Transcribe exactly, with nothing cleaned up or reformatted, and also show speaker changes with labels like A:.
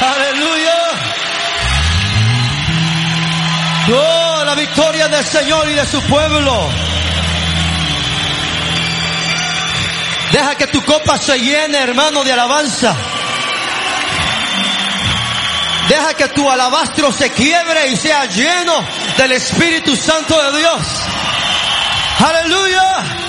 A: Aleluya. Oh, la victoria del Señor y de su pueblo. Deja que tu copa se llene, hermano, de alabanza. Deja que tu alabastro se quiebre y sea lleno del Espíritu Santo de Dios. Aleluya.